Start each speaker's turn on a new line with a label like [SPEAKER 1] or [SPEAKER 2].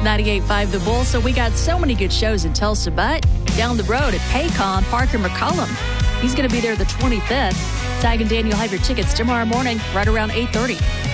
[SPEAKER 1] 98.5 The Bull. So we got so many good shows in Tulsa, but down the road at Paycom, Parker McCollum. He's going to be there the 25th. Tag and Dan, you'll have your tickets tomorrow morning right around 8:30.